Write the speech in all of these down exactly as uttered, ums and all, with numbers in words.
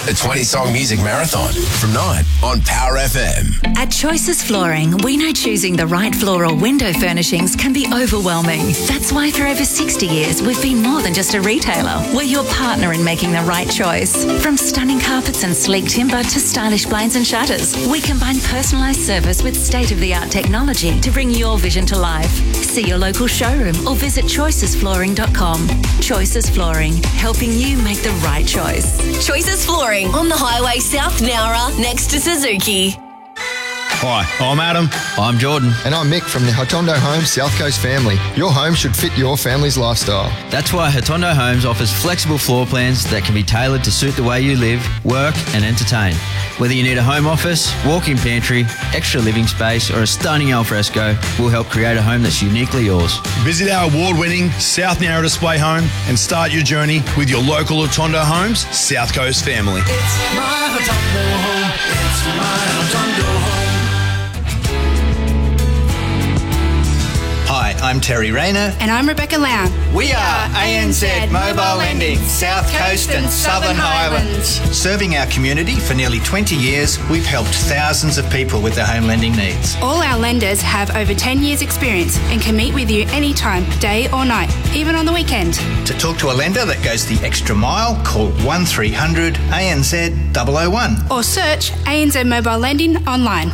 a twenty-song music marathon from nine on Power F M. At Choices Flooring, we know choosing the right floor or window furnishings can be overwhelming. That's why for over sixty years, we've been more than just a retailer. We're your partner in making the right choice. From stunning carpets and sleek timber to stylish blinds and shutters, we combine personalised service with state-of-the-art technology to bring your vision to life. See your local showroom or visit choices flooring dot com. Choices Flooring, helping you make the right choice. Choices Flooring on the highway South Nowra next to Suzuki. Hi, I'm Adam. I'm Jordan. And I'm Mick from the Hotondo Homes South Coast family. Your home should fit your family's lifestyle. That's why Hotondo Homes offers flexible floor plans that can be tailored to suit the way you live, work and entertain. Whether you need a home office, walk-in pantry, extra living space or a stunning alfresco, we'll help create a home that's uniquely yours. Visit our award-winning South Nowra display home and start your journey with your local Hotondo Homes South Coast family. It's my Hotondo home. It's my Hotondo home. Hi, I'm Terry Rayner. And I'm Rebecca Lau. We are A N Z Mobile Lending, South Coast and Southern Highlands. Serving our community for nearly twenty years, we've helped thousands of people with their home lending needs. All our lenders have over ten years experience and can meet with you anytime, day or night, even on the weekend. To talk to a lender that goes the extra mile, call one three hundred A N Z double oh one. Or search A N Z Mobile Lending online.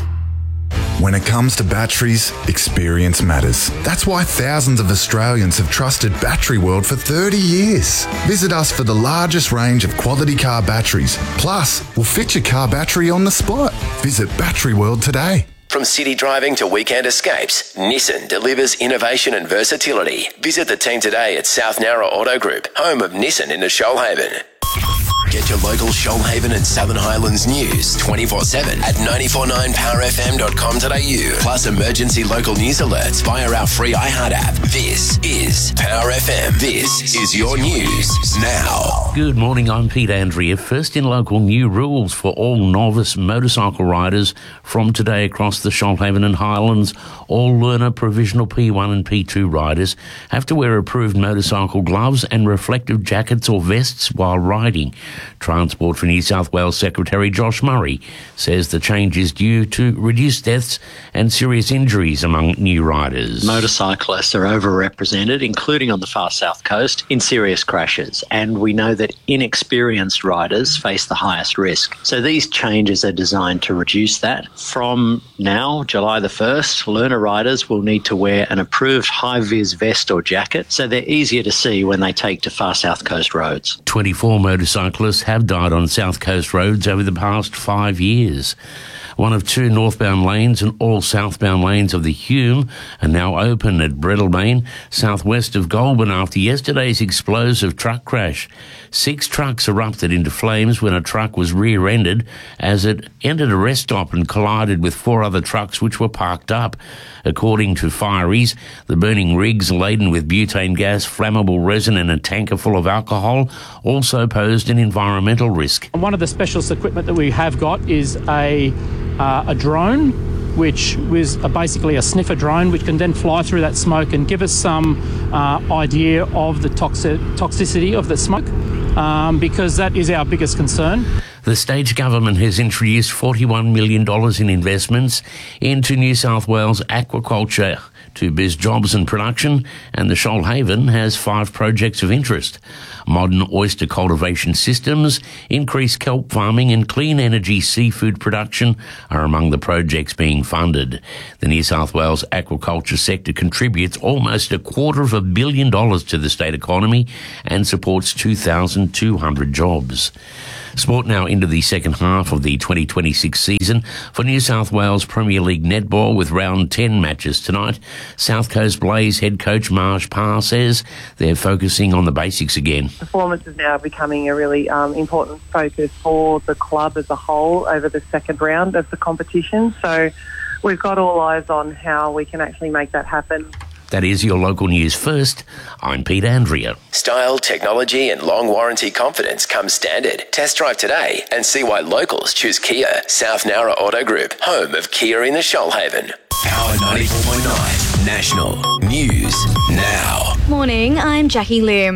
When it comes to batteries, experience matters. That's why thousands of Australians have trusted Battery World for thirty years. Visit us for the largest range of quality car batteries. Plus, we'll fit your car battery on the spot. Visit Battery World today. From city driving to weekend escapes, Nissan delivers innovation and versatility. Visit the team today at South Nowra Auto Group, home of Nissan in the Shoalhaven. Get your local Shoalhaven and Southern Highlands news twenty-four seven at nine four nine power f m dot com dot a u. Plus emergency local news alerts via our free iHeart app. This is Power F M. This is your news now. Good morning, I'm Pete Andrea. First in local new rules for all novice motorcycle riders from today across the Shoalhaven and Highlands. All learner provisional P one and P two riders have to wear approved motorcycle gloves and reflective jackets or vests while riding. Transport for New South Wales Secretary Josh Murray says the change is due to reduced deaths and serious injuries among new riders. Motorcyclists are overrepresented, including on the far south coast, in serious crashes, and we know that inexperienced riders face the highest risk. So these changes are designed to reduce that. From now, July the first, learner riders will need to wear an approved high-vis vest or jacket, so they're easier to see when they take to far south coast roads. twenty-four motorcyclists have died on South Coast roads over the past five years. One of two northbound lanes and all southbound lanes of the Hume are now open at Breadalbane, southwest of Goulburn, after yesterday's explosive truck crash. Six trucks erupted into flames when a truck was rear-ended as it entered a rest stop and collided with four other trucks which were parked up. According to fireys, the burning rigs laden with butane gas, flammable resin and a tanker full of alcohol also posed an environmental risk. One of the specialist equipment that we have got is a uh, a drone, which was a, basically a sniffer drone, which can then fly through that smoke and give us some uh, idea of the toxic, toxicity of the smoke, um, because that is our biggest concern. The state government has introduced forty-one million dollars in investments into New South Wales aquaculture to boost jobs and production, and the Shoalhaven has five projects of interest. Modern oyster cultivation systems, increased kelp farming and clean energy seafood production are among the projects being funded. The New South Wales aquaculture sector contributes almost a quarter of a billion dollars to the state economy and supports two thousand two hundred jobs. Sport now into the second half of the twenty twenty-six season for New South Wales Premier League Netball with round ten matches tonight. South Coast Blaze head coach Marsh Parr says they're focusing on the basics again. Performance is now becoming a really um, important focus for the club as a whole over the second round of the competition. So we've got all eyes on how we can actually make that happen. That is your local news first. I'm Pete Andrea. Style, technology and long warranty confidence come standard. Test drive today and see why locals choose Kia. South Nowra Auto Group, home of Kia in the Shoalhaven. Power ninety-four point nine, National News Now. Morning, I'm Jackie Lim.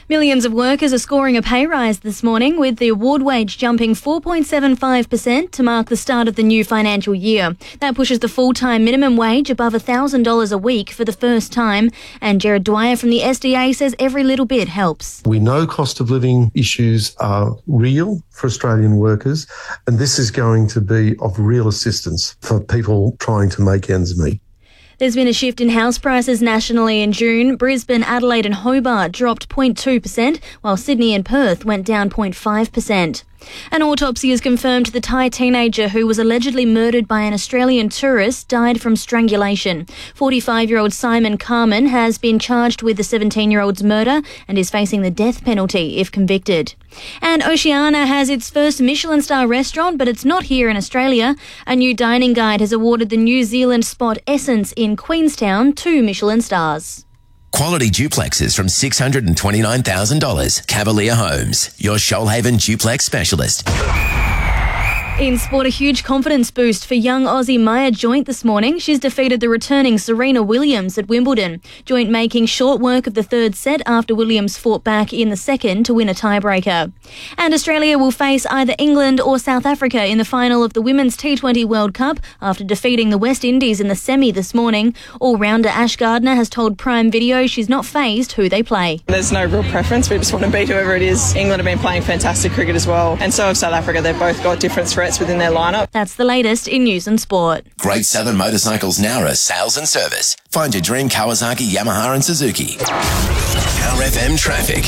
Millions of workers are scoring a pay rise this morning, with the award wage jumping four point seven five percent to mark the start of the new financial year. That pushes the full-time minimum wage above one thousand dollars a week for the first time. And Jared Dwyer from the S D A says every little bit helps. We know cost of living issues are real for Australian workers, and this is going to be of real assistance for people trying to make ends meet. There's been a shift in house prices nationally in June. Brisbane, Adelaide and Hobart dropped zero point two percent, while Sydney and Perth went down zero point five percent. An autopsy has confirmed the Thai teenager who was allegedly murdered by an Australian tourist died from strangulation. forty-five-year-old Simon Carmen has been charged with the seventeen-year-old's murder and is facing the death penalty if convicted. And Oceania has its first Michelin star restaurant, but it's not here in Australia. A new dining guide has awarded the New Zealand spot Essence in Queenstown two Michelin stars. Quality duplexes from six hundred twenty-nine thousand dollars. Cavalier Homes, your Shoalhaven duplex specialist. In sport, a huge confidence boost for young Aussie Maya Joint this morning. She's defeated the returning Serena Williams at Wimbledon. Joint making short work of the third set after Williams fought back in the second to win a tiebreaker. And Australia will face either England or South Africa in the final of the Women's T twenty World Cup after defeating the West Indies in the semi this morning. All-rounder Ash Gardner has told Prime Video she's not fazed who they play. There's no real preference. We just want to beat whoever it is. England have been playing fantastic cricket as well, and so have South Africa. They've both got different threats within their lineup. That's the latest in news and sport. Great Southern Motorcycles Nowra Sales and Service. Find your dream Kawasaki, Yamaha and Suzuki. Power F M traffic.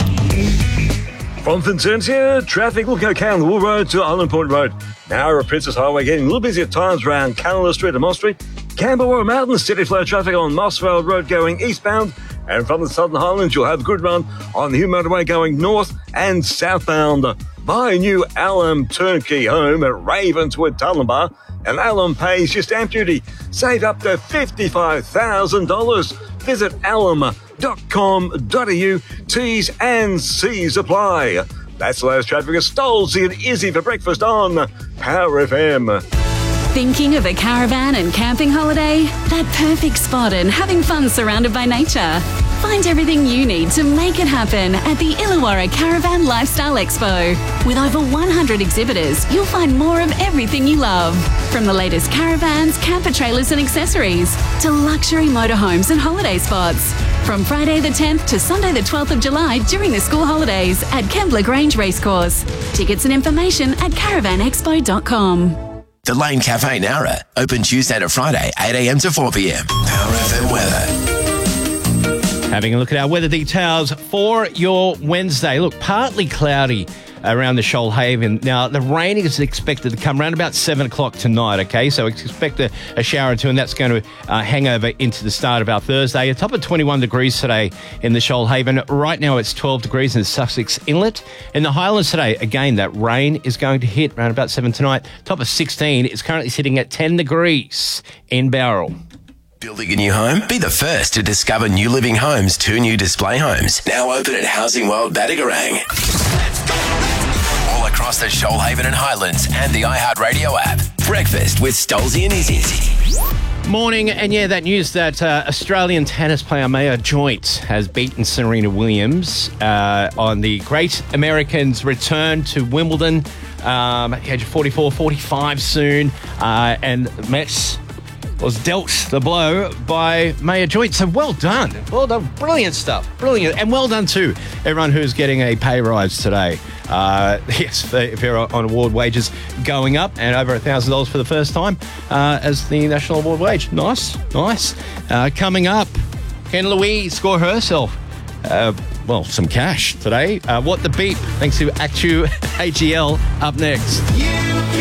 From Vincentia, traffic will go Cannon Wool Road to Island Point Road. Nowra Princess Highway getting a little busy at times around Canada Street and Moss Street. Camberwell Mountains, steady flow traffic on Mossvale Road going eastbound. And from the Southern Highlands, you'll have a good run on the Hume Motorway going north and southbound. Buy a new Alum turnkey home at Ravenswood Tullambar, and Alum pays your stamp duty. Save up to fifty-five thousand dollars. Visit alum dot com dot a u. T's and C's apply. That's the latest traffic. Stolzy and Izzy for breakfast on Power F M. Thinking of a caravan and camping holiday? That perfect spot and having fun surrounded by nature. Find everything you need to make it happen at the Illawarra Caravan Lifestyle Expo. With over one hundred exhibitors, you'll find more of everything you love. From the latest caravans, camper trailers and accessories, to luxury motorhomes and holiday spots. From Friday the tenth to Sunday the twelfth of July during the school holidays at Kembla Grange Racecourse. Tickets and information at caravan expo dot com. The Lane Cafe Nowra, open Tuesday to Friday, eight a m to four p m. Power F M weather. Having a look at our weather details for your Wednesday. Look, partly cloudy around the Shoalhaven. Now, the rain is expected to come around about seven o'clock tonight, okay? So expect a, a shower or two, and that's going to uh, hang over into the start of our Thursday. A top of twenty-one degrees today in the Shoalhaven. Right now, it's twelve degrees in Sussex Inlet. In the Highlands today, again, that rain is going to hit around about seven tonight. Top of sixteen is currently sitting at ten degrees in Bowral. Building a new home? Be the first to discover New Living Homes' two new display homes. Now open at Housing World Badigarang. All across the Shoalhaven and Highlands and the iHeartRadio app. Breakfast with Stolzy and Izzy. Morning, and yeah, that news that uh, Australian tennis player Maya Joint has beaten Serena Williams uh, on the Great Americans' return to Wimbledon um, at the age of forty-four, forty-five soon, uh, and Mets was dealt the blow by Maya Joint. So well done. Well done. Brilliant stuff. Brilliant. And well done to everyone who's getting a pay rise today. Uh, yes, if you're on award wages going up and over one thousand dollars for the first time uh, as the national award wage. Nice. Nice. Uh, coming up, can Louise score herself uh, well, some cash today? Uh, what the beep, thanks to Actu A G L, up next.